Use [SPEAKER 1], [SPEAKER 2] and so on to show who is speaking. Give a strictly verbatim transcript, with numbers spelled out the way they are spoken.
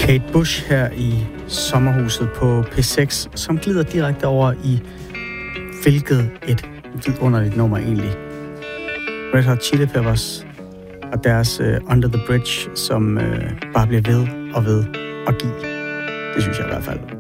[SPEAKER 1] Kate Bush her i sommerhuset på P seks, som glider direkte over i hvilket et vidunderligt nummer egentlig. Red Hot Chili Peppers og deres uh, Under the Bridge, som uh, bare bliver ved og ved at give. Det synes jeg i hvert fald.